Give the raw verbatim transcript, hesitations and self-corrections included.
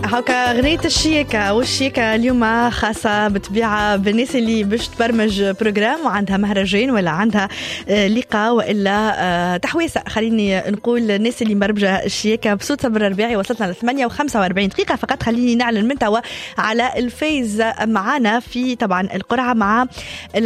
هاكا أغنية الشيكة. والشيكة اليوم خاصة بطبيعة بالناس اللي باش تبرمج بروجرام وعندها مهرجان ولا عندها لقاء وإلا تحويسة. خليني نقول الناس اللي مربجة الشيكة بصوت صبر ربيعي. وصلتنا لثمانية وخمسة وأربعين دقيقة فقط. خليني نعلن من توا على الفايز معانا في طبعا القرعة مع